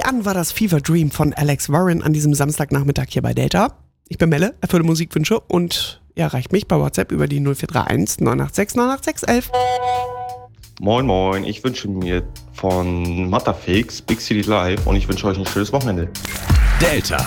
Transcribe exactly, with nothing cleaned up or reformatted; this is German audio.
an war das Fever Dream von Alex Warren an diesem Samstagnachmittag hier bei Delta. Ich bin Melle, erfülle Musikwünsche und erreicht mich bei WhatsApp über die null vier drei eins neun acht sechs neun acht sechs eins eins. Moin moin, ich wünsche mir von Matterfix Big City Live und ich wünsche euch ein schönes Wochenende. Delta,